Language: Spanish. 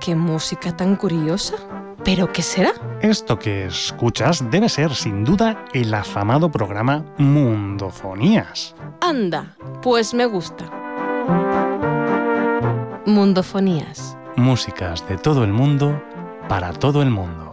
¡Qué música tan curiosa! ¿Pero qué será? Esto que escuchas debe ser, sin duda, el afamado programa Mundofonías. Anda, pues me gusta. Mundofonías. Músicas de todo el mundo, para todo el mundo.